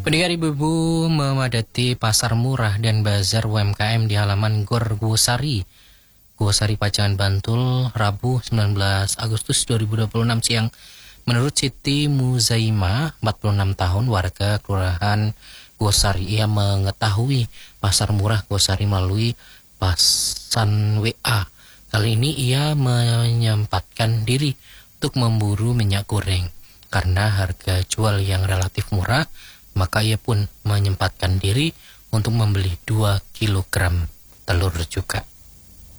Pendengar ibu-ibu memadati pasar murah dan bazar UMKM di halaman Gor Gowosari, Pajangan, Bantul, Rabu 19 Agustus 2026 siang. Menurut Siti Muzaima, 46 tahun, warga Kelurahan Gowosari, ia mengetahui pasar murah Gowosari melalui pesan WA. Kali ini ia menyempatkan diri untuk memburu minyak goreng. Karena harga jual yang relatif murah, maka ia pun menyempatkan diri untuk membeli 2 kilogram telur juga.